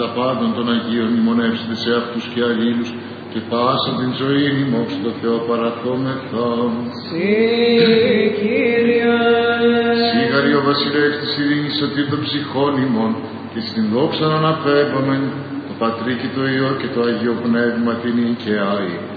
τα πάντων των Αγίων μνημονεύσετε σε αυτούς και αλλήλους και πάσα την ζωή ημών στο Θεό παραθόμεθα. Συ, Κύριε. Σίγαρη ο βασιλεύς της ειρήνης σωτήρ των ψυχών ημών και στην δόξα αναπέμπαμεν το Πατρί και το Υιό και το Αγίο Πνεύμα την και άη.